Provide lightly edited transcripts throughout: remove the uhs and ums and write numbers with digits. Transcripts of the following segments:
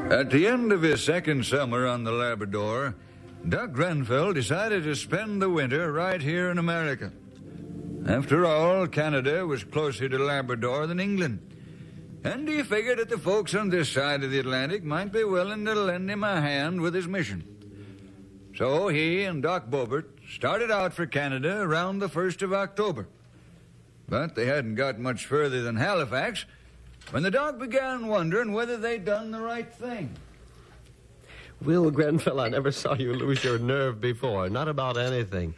At the end of his second summer on the Labrador, Doc Grenfell decided to spend the winter right here in America. After all, Canada was closer to Labrador than England, and he figured that the folks on this side of the Atlantic might be willing to lend him a hand with his mission. So he and Doc Boebert started out for Canada around the 1st of October. But they hadn't got much further than Halifax when the Doc began wondering whether they'd done the right thing. Will Grenfell, I never saw you lose your nerve before. Not about anything.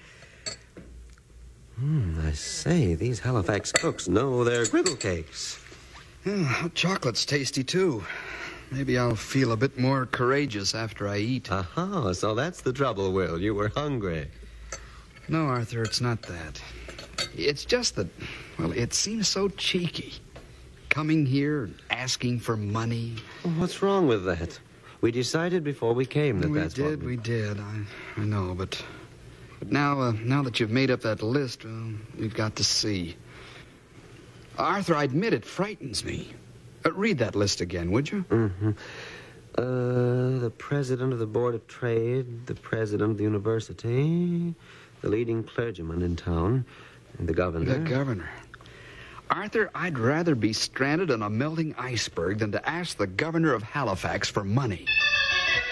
I say, these Halifax cooks know their griddle cakes. Hot chocolate's tasty, too. Maybe I'll feel a bit more courageous after I eat. Aha, so that's the trouble, Will. You were hungry. No, Arthur, it's not that. It's just that, well, it seems so cheeky. Coming here and asking for money. Well, what's wrong with that? We decided before we came that that's what we did. I know, but now that you've made up that list, we've got to see. Arthur, I admit it frightens me. Read that list again, would you? Mm-hmm. The president of the Board of Trade, the president of the university, the leading clergyman in town, and the governor. The governor. Arthur, I'd rather be stranded on a melting iceberg than to ask the governor of Halifax for money.